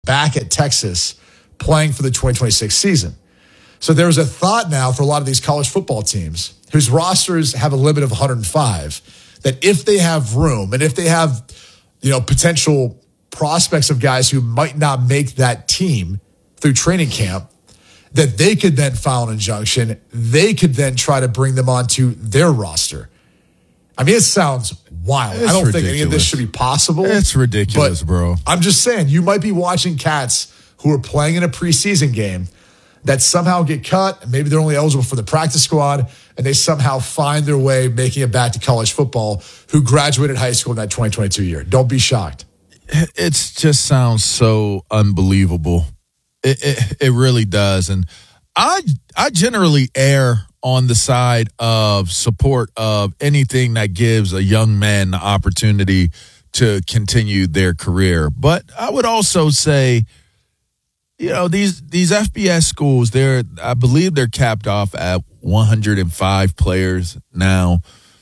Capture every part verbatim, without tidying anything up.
back at Texas playing for the twenty twenty-six season. So there's a thought now for a lot of these college football teams whose rosters have a limit of one hundred five that if they have room and if they have, you know, potential prospects of guys who might not make that team through training camp, that they could then file an injunction. They could then try to bring them onto their roster. I mean, it sounds wild. It's I don't ridiculous. think any of this should be possible. It's ridiculous, but bro. I'm just saying, you might be watching cats who are playing in a preseason game that somehow get cut, and maybe they're only eligible for the practice squad, and they somehow find their way making it back to college football who graduated high school in that twenty twenty-two year. Don't be shocked. It just sounds so unbelievable. It, it, it really does. And I I generally err on the side of support of anything that gives a young man the opportunity to continue their career. But I would also say, you know, these these F B S schools, they're I believe they're capped off at one hundred five players now,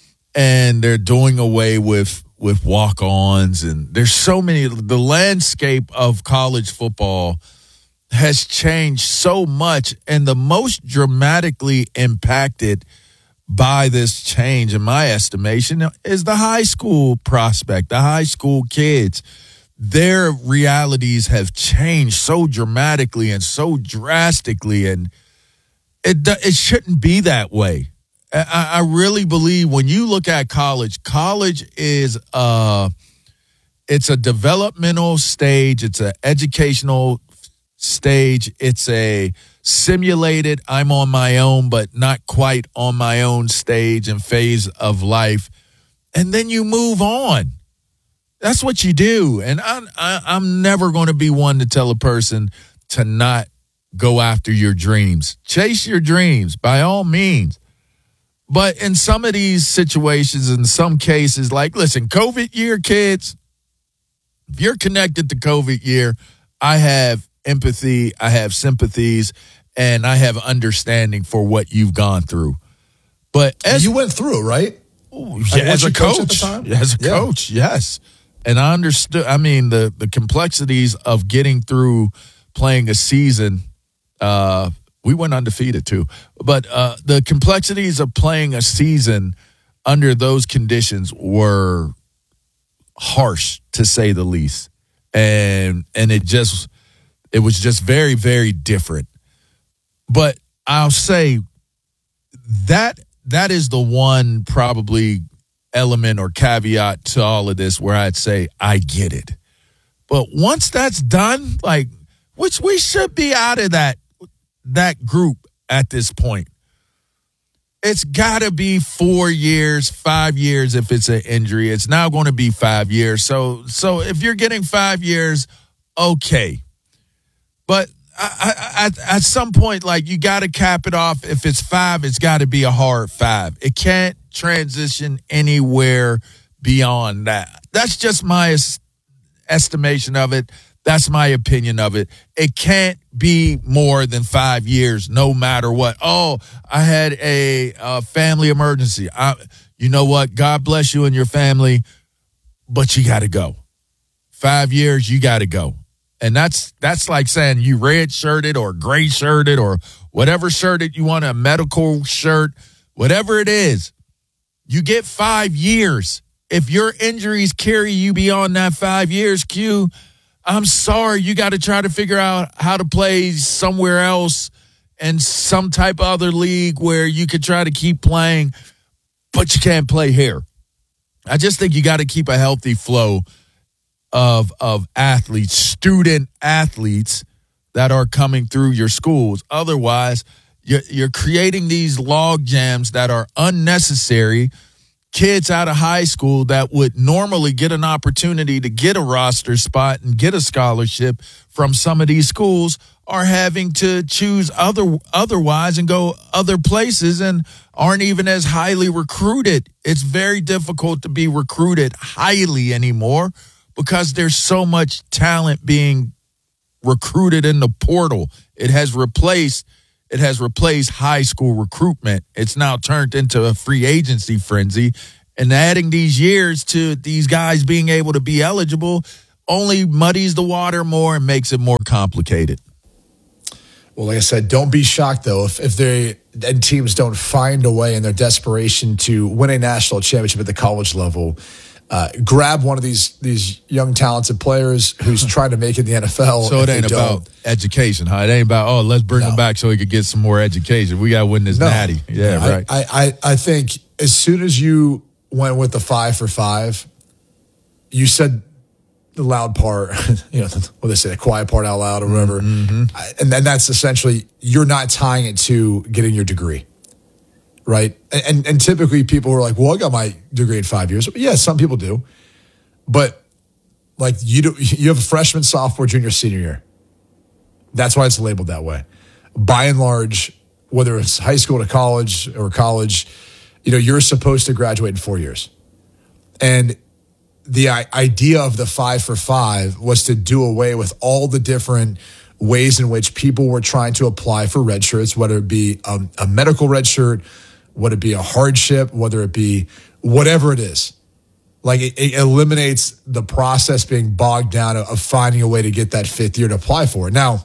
and they're doing away with with walk-ons, and there's so many. The landscape of college football has changed so much, and the most dramatically impacted by this change, in my estimation, is the high school prospect, the high school kids. Their realities have changed so dramatically and so drastically, and it it shouldn't be that way. I, I really believe when you look at college, college is uh it's a developmental stage, it's an educational stage, it's a simulated I'm on my own but not quite on my own stage and phase of life, and then you move on. That's what you do. And I, I, I'm never going to be one to tell a person to not go after your dreams. Chase your dreams by all means. But in some of these situations, in some cases, like, listen, COVID year, kids, if you're connected to COVID year, I have empathy, I have sympathies, and I have understanding for what you've gone through. But as you went through, right? Ooh, yeah, as a coach, coach at the time? as a yeah. coach, yes. And I understood, I mean, the, the complexities of getting through playing a season. Uh, we went undefeated too. But uh, the complexities of playing a season under those conditions were harsh, to say the least. And and it just, it was just very, very different. But I'll say that that is the one probably element or caveat to all of this where I'd say I get it. But once that's done, like, which we should be out of that that group at this point, it's got to be four years, five years if it's an injury. It's now going to be five years. So so if you're getting five years, okay. But I, I, at, at some point, like, you got to cap it off. If it's five, it's got to be a hard five. It can't transition anywhere beyond that. That's just my es- estimation of it. That's my opinion of it. It can't be more than five years, no matter what. Oh, I had a, a family emergency. I, you know what? God bless you and your family, but you got to go. Five years, you got to go. And that's that's like saying you red-shirted or gray-shirted or whatever shirted you want, a medical shirt, whatever it is. You get five years. If your injuries carry you beyond that five years, Q, I'm sorry. You got to try to figure out how to play somewhere else in some type of other league where you could try to keep playing, but you can't play here. I just think you got to keep a healthy flow of of athletes, student athletes that are coming through your schools. Otherwise, you're, you're creating these log jams that are unnecessary. Kids out of high school that would normally get an opportunity to get a roster spot and get a scholarship from some of these schools are having to choose other otherwise and go other places and aren't even as highly recruited. It's very difficult to be recruited highly anymore because there's so much talent being recruited in the portal. It has replaced it has replaced high school recruitment. It's now turned into a free agency frenzy, and adding these years to these guys being able to be eligible only muddies the water more and makes it more complicated. Well, like I said, don't be shocked, though, if, if they and teams don't find a way in their desperation to win a national championship at the college level, uh, grab one of these these young, talented players who's trying to make it in the N F L. So it ain't about education, huh? It ain't about, oh, let's bring no. him back so he could get some more education. We got to win this no. natty. Yeah, no, right. I, I, I think as soon as you went with the five for five, you said the loud part, you know, what they say, the quiet part out loud or whatever. Mm-hmm. And then that's essentially, you're not tying it to getting your degree, right? And, and and typically people are like, well, I got my degree in five years. Yeah, some people do. But like you do, you have a freshman, sophomore, junior, senior year. That's why it's labeled that way. By and large, whether it's high school to college or college, you know, you're supposed to graduate in four years. And the idea of the five for five was to do away with all the different ways in which people were trying to apply for red shirts, whether it be a, a medical red shirt, whether it be a hardship, whether it be whatever it is. Like it, it eliminates the process being bogged down of, of finding a way to get that fifth year to apply for it. Now,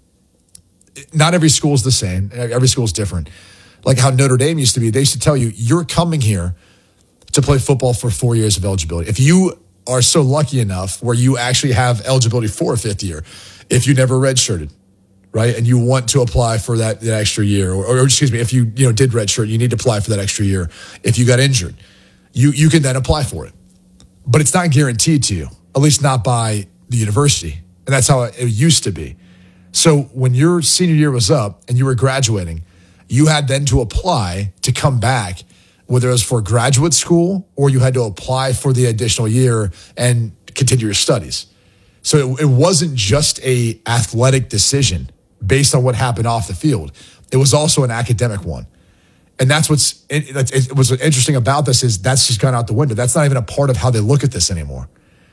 not every school is the same. Every school is different. Like how Notre Dame used to be, they used to tell you, you're coming here to play football for four years of eligibility. If you are so lucky enough where you actually have eligibility for a fifth year, if you never redshirted, right, and you want to apply for that, that extra year, or, or excuse me, if you you know did redshirt, you need to apply for that extra year. If you got injured, you you can then apply for it, but it's not guaranteed to you, at least not by the university, and that's how it used to be. So when your senior year was up and you were graduating, you had then to apply to come back, whether it was for graduate school or you had to apply for the additional year and continue your studies. So it, it wasn't just a athletic decision based on what happened off the field. It was also an academic one. And that's what's it, it, it was interesting about this is that's just gone out the window. That's not even a part of how they look at this anymore.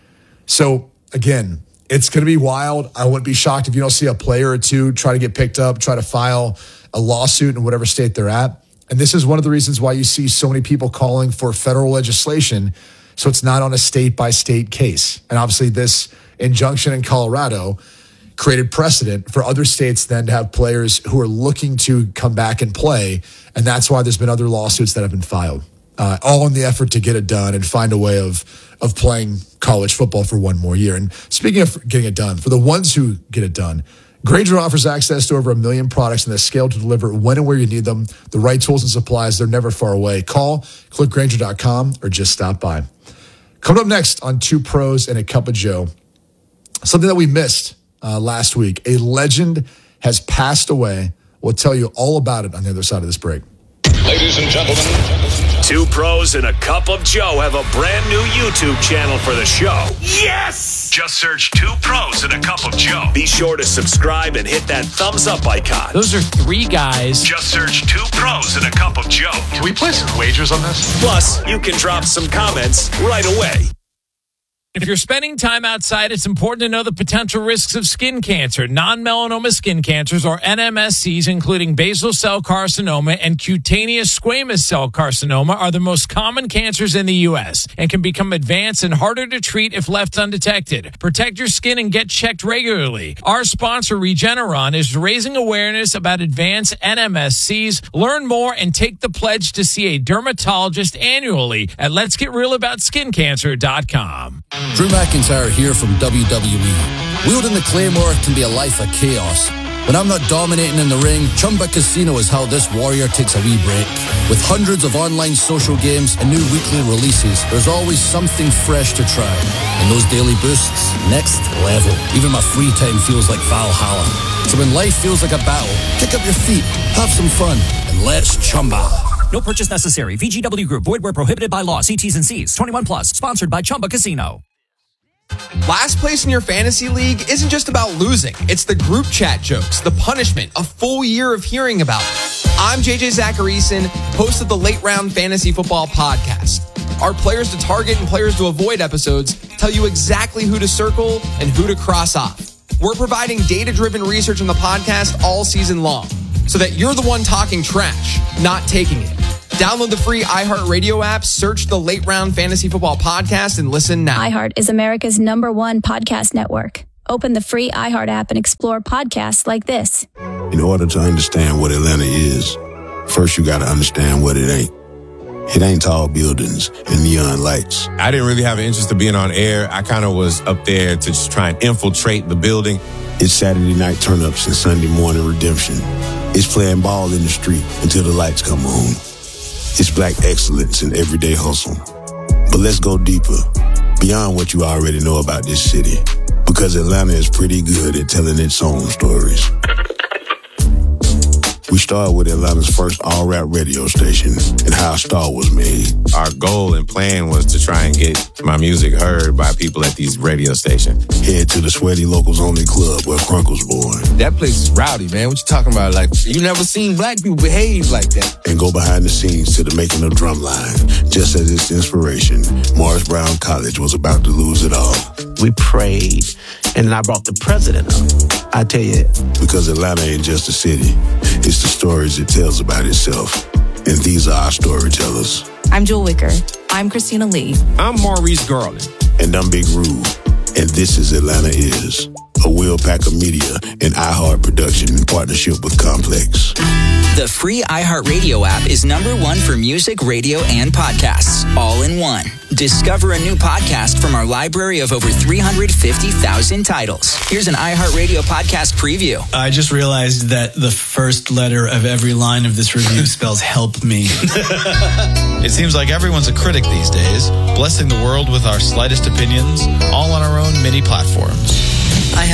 So again, it's going to be wild. I wouldn't be shocked if you don't see a player or two try to get picked up, try to file a lawsuit in whatever state they're at. And this is one of the reasons why you see so many people calling for federal legislation so it's not on a state-by-state case. And obviously this injunction in Colorado created precedent for other states then to have players who are looking to come back and play. And that's why there's been other lawsuits that have been filed, uh, all in the effort to get it done and find a way of, of playing college football for one more year. And speaking of getting it done, for the ones who get it done, Grainger offers access to over a million products and the scale to deliver when and where you need them. The right tools and supplies, they're never far away. Call, click Grainger dot com, or just stop by. Coming up next on Two Pros and a Cup of Joe, something that we missed uh, last week. A legend has passed away. We'll tell you all about it on the other side of this break. Ladies and gentlemen, Two Pros and a Cup of Joe have a brand new YouTube channel for the show. Yes! Just search Two Pros and a Cup of Joe. Be sure to subscribe and hit that thumbs up icon. Those are three guys. Just search Two Pros and a Cup of Joe. Can we place some wagers on this? Plus, you can drop some comments right away. If you're spending time outside, it's important to know the potential risks of skin cancer. Non-melanoma skin cancers, or N M S Cs, including basal cell carcinoma and cutaneous squamous cell carcinoma, are the most common cancers in the U S and can become advanced and harder to treat if left undetected. Protect your skin and get checked regularly. Our sponsor, Regeneron, is raising awareness about advanced N M S Cs. Learn more and take the pledge to see a dermatologist annually at lets get real about skin cancer dot com. Drew McIntyre here from W W E. Wielding the Claymore can be a life of chaos. When I'm not dominating in the ring, Chumba Casino is how this warrior takes a wee break. With hundreds of online social games and new weekly releases, there's always something fresh to try. And those daily boosts, next level. Even my free time feels like Valhalla. So when life feels like a battle, kick up your feet, have some fun, and let's Chumba. No purchase necessary. V G W Group. Void where prohibited by law. See T's and C's. twenty-one plus. Sponsored by Chumba Casino. Last place in your fantasy league isn't just about losing. It's the group chat jokes, the punishment, a full year of hearing about it. I'm J J Zacharyson, host of the Late Round Fantasy Football Podcast. Our Players to Target and Players to Avoid episodes tell you exactly who to circle and who to cross off. We're providing data-driven research on the podcast all season long so that you're the one talking trash, not taking it. Download the free iHeartRadio app, search the Late Round Fantasy Football Podcast, and listen now. iHeart is America's number one podcast network. Open the free iHeart app and explore podcasts like this. In order to understand what Atlanta is, first you got to understand what it ain't. It ain't tall buildings and neon lights. I didn't really have an interest in being on air. I kind of was up there to just try and infiltrate the building. It's Saturday night turn-ups and Sunday morning redemption. It's playing ball in the street until the lights come on. It's black excellence in everyday hustle. But let's go deeper, beyond what you already know about this city. Because Atlanta is pretty good at telling its own stories. We started with Atlanta's first all-rap radio station and how a star was made. Our goal and plan was to try and get my music heard by people at these radio stations. Head to the Sweaty Locals Only Club where Crunk was born. That place is rowdy, man. What you talking about? Like, you never seen black people behave like that. And go behind the scenes to the making of Drumline. Just as its inspiration, Morris Brown College was about to lose it all. We prayed, and I brought the president up. I tell you. Because Atlanta ain't just a city. It's the stories it tells about itself. And these are our storytellers. I'm Jewel Wicker. I'm Christina Lee. I'm Maurice Garland. And I'm Big Rube. And this is Atlanta Is, a Will Packer Media and iHeart production in partnership with Complex. The free iHeartRadio app is number one for music, radio, and podcasts, all in one. Discover a new podcast from our library of over three hundred fifty thousand titles. Here's an iHeartRadio podcast preview. I just realized that the first letter of every line of this review spells help me. It seems like everyone's a critic these days, blessing the world with our slightest opinions, all on our own mini platforms.